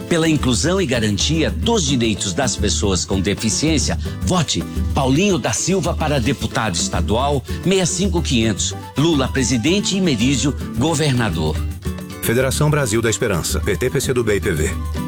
Pela inclusão e garantia dos direitos das pessoas com deficiência, vote Paulinho da Silva para deputado estadual 65500, Lula presidente e Merizio governador. Federação Brasil da Esperança, PT, PCdoB e PV.